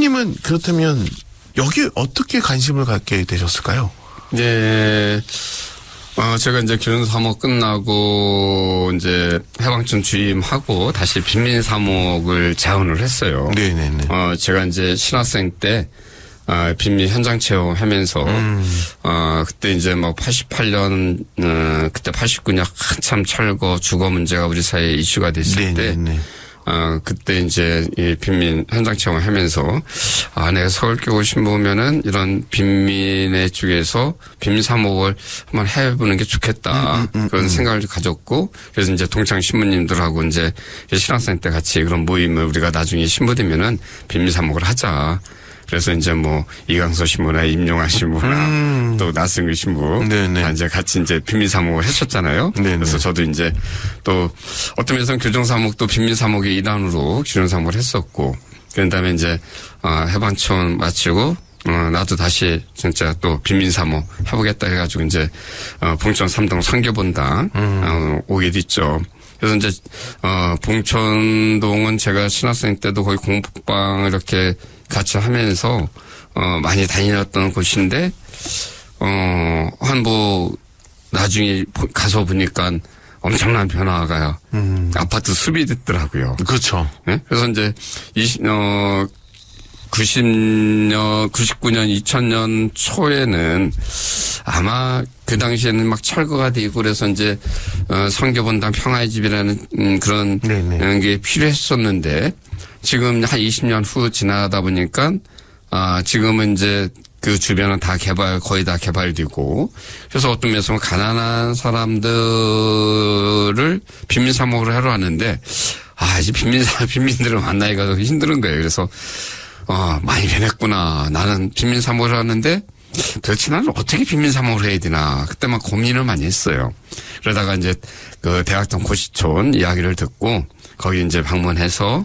교수님은 그렇다면 여기 어떻게 관심을 갖게 되셨을까요? 네. 제가 이제 교련 사목 끝나고 이제 해방촌 주임하고 다시 빈민 사목을 재원을 했어요. 네네네. 제가 이제 신학생 때 빈민 현장 체험하면서 그때 이제 뭐 88년 그때 89년 한참 철거 주거 문제가 우리 사회에 이슈가 됐을 네네네. 때 그때 이제 이 빈민 현장 체험을 하면서 내가 서울교구 신부면은 이런 빈민의 쪽에서 빈민 사목을 한번 해보는 게 좋겠다 그런 생각을 가졌고 그래서 이제 동창 신부님들하고 이제 신학생 때 같이 그런 모임을 우리가 나중에 신부되면은 빈민 사목을 하자. 그래서 이제 뭐 이강서 신부나 임용환 신부나 또 나승일 신부 다 이제 같이 이제 빈민 사목을 했었잖아요. 네네. 그래서 저도 이제 또 어떤 면에서는 교정 사목도 빈민 사목의 일환으로 교정 사목을 했었고 그런 다음에 이제 해방촌 마치고 나도 다시 진짜 또 빈민 사목 해보겠다 해가지고 이제 봉천 삼동 선교본당 오게 됐죠. 그래서 이제 봉천동은 제가 신학생 때도 거의 공부방을 이렇게 같이 하면서 많이 다녔던 곳인데 한 뭐 나중에 가서 보니까 엄청난 변화가 아파트 숲이 됐더라고요. 그렇죠. 네? 그래서 이제 99년, 2000년 초에는 아마 그 당시에는 막 철거가 되고 그래서 이제 선교본당 평화의 집이라는 그런 게 필요했었는데 지금 한 20년 후 지나다 보니까 지금은 이제 그 주변은 다 거의 다 개발되고 그래서 어떤 면에서 가난한 사람들을 빈민 사목으로 하러 왔는데 이제 빈민들을 만나기가 힘든 거예요. 그래서 많이 변했구나. 나는 빈민 사목을 하는데 도대체 나는 어떻게 빈민 사목을 해야 되나. 그때 막 고민을 많이 했어요. 그러다가 이제 그 대학동 고시촌 이야기를 듣고 거기 이제 방문해서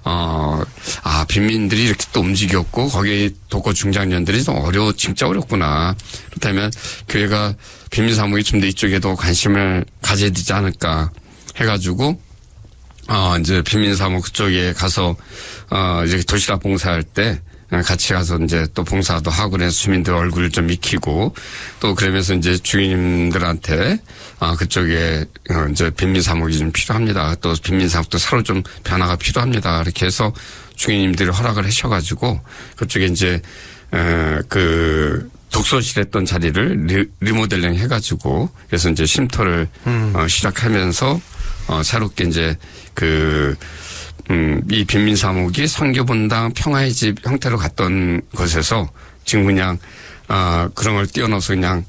빈민들이 이렇게 또 움직였고 거기 독거 중장년들이 좀 진짜 어렵구나. 그렇다면 교회가 빈민 사목이 좀 더 이쪽에도 관심을 가져야 되지 않을까 해가지고 이제 빈민 사목 그쪽에 가서 이제 도시락 봉사할 때 같이 가서 이제 또 봉사도 하고 그래서 주민들 얼굴을 좀 익히고 또 그러면서 이제 주인님들한테 그쪽에 이제 빈민 사목이 좀 필요합니다. 또 빈민 사목도 새로 좀 변화가 필요합니다. 이렇게 해서 주인님들이 허락을 하셔가지고 그쪽에 이제 그 독서실 했던 자리를 리모델링 해가지고 그래서 이제 쉼터를 시작하면서 새롭게 이제 이 빈민 사목이 선교본당 평화의 집 형태로 갔던 곳에서 지금 그냥 그런 걸 띄워넣어서 그냥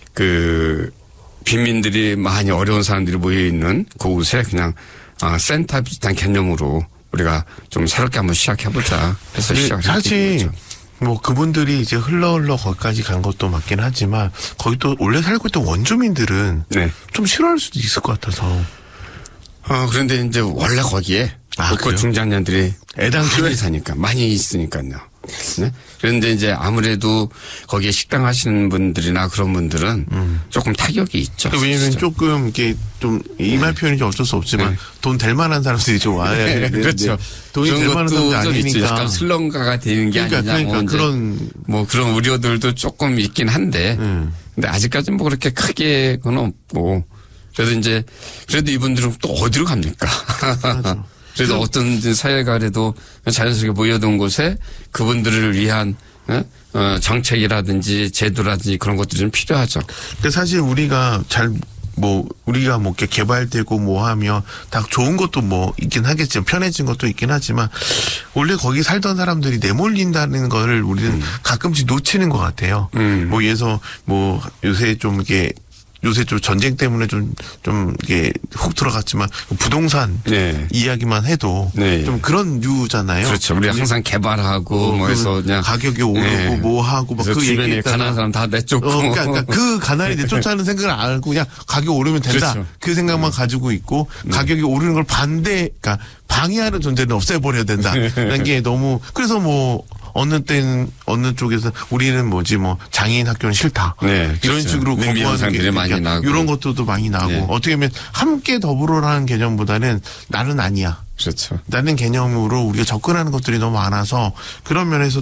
빈민들이 많이 어려운 사람들이 모여 있는 그곳에 그냥 센터 비슷한 개념으로 우리가 좀 새롭게 한번 시작해보자 해서 시작을 사실 거죠. 뭐 그분들이 이제 흘러 거기까지 간 것도 맞긴 하지만 거기 또 원래 살고 있던 원주민들은 좀 싫어할 수도 있을 것 같아서. 그런데 이제 원래 거기에 독거 중장년들이 많이 사니까 많이 있으니까요. 네? 그런데 이제 아무래도 거기에 식당 하시는 분들이나 그런 분들은 조금 타격이 있죠. 왜냐면 조금 이게 좀 이말 표현이 좀 어쩔 수 없지만 돈 될 만한 사람들이 좀 와야 되는데 그렇죠. 돈이 될 만한 사람들이 아니니까 약간 슬럼가가 되는 게 아니냐 그런 우려들도 조금 있긴 한데 근데 아직까지는 뭐 그렇게 크게 그건 없고 그래서 이제 그래도 이분들은 또 어디로 갑니까? 그래서 어떤 사회가 그래도 자연스럽게 모여든 곳에 그분들을 위한 정책이라든지 제도라든지 그런 것들이 좀 필요하죠. 근데 사실 우리가 우리가 뭐 이렇게 개발되고 뭐 하면 다 좋은 것도 뭐 있긴 하겠지만 편해진 것도 있긴 하지만 원래 거기 살던 사람들이 내몰린다는 거를 우리는 가끔씩 놓치는 것 같아요. 뭐 예서 뭐 요새 좀 전쟁 때문에 좀 이게 훅 들어갔지만 부동산 이야기만 해도 좀 그런 류잖아요. 그렇죠. 우리가 항상 개발하고 뭐 해서 그냥 가격이 오르고 뭐 하고 막 그 주변에 가난한 사람 다 내쫓고. 그러니까 그 가난이 내쫓자는 생각을 알고 그냥 가격 오르면 된다. 그렇죠. 그 생각만 가지고 있고 가격이 오르는 걸 그러니까 방해하는 존재는 없애버려야 된다라는 게 너무 그래서 뭐 어느 때는 어느 쪽에서 우리는 장애인 학교는 싫다. 이런 그렇죠. 식으로 거부하는 게 많이 나고 이런 것들도 많이 나고 어떻게 보면 함께 더불어라는 개념보다는 나는 아니야. 그렇죠. 라는 개념으로 우리가 접근하는 것들이 너무 많아서 그런 면에서